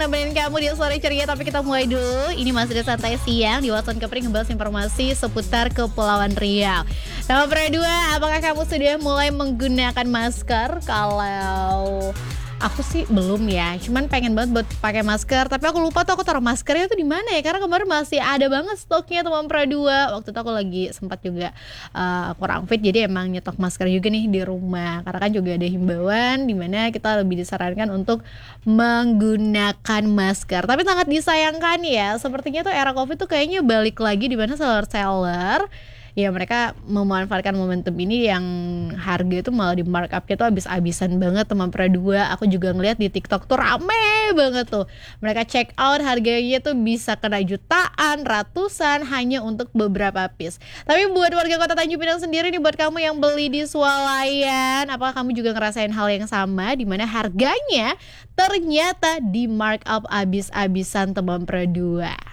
nemenin kamu di sore ceria. Tapi kita mulai dulu. Ini masih ada santai siang di Watson Kepri ngebahas informasi seputar Kepulauan Riau. Nomor kedua, apakah kamu sudah mulai menggunakan masker? Kalau aku sih belum ya, cuman pengen banget buat pakai masker. Tapi aku lupa tuh aku taruh maskernya tuh di mana ya. Karena kemarin masih ada banget stoknya teman Pradua. Waktu itu aku lagi sempat juga kurang fit, jadi emang nyetok masker juga nih di rumah. Karena kan juga ada himbauan dimana kita lebih disarankan untuk menggunakan masker. Tapi sangat disayangkan ya, sepertinya tuh era Covid tuh kayaknya balik lagi, dimana seller-seller ya mereka memanfaatkan momentum ini yang harga itu malah di markupnya tuh abis-abisan banget teman Pradua. Aku juga ngeliat di TikTok tuh rame banget tuh. Mereka check out harganya tuh bisa kena jutaan, ratusan hanya untuk beberapa piece. Tapi buat warga Kota Tanjung Pinang sendiri nih, buat kamu yang beli di swalayan, apakah kamu juga ngerasain hal yang sama dimana harganya ternyata di markup abis-abisan teman Pradua?